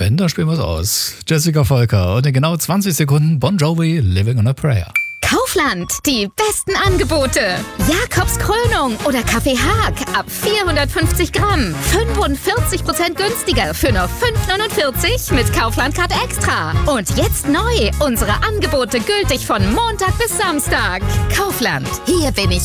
wenn, dann spielen wir es aus. Jessica Volker und in genau 20 Sekunden Bon Jovi, Living on a Prayer. Kaufland, die besten Angebote. Jakobs Krönung oder Kaffee Haag ab 450 Gramm. 45% günstiger für nur 5,49 mit Kaufland Card Extra. Und jetzt neu, unsere Angebote gültig von Montag bis Samstag. Kaufland, hier bin ich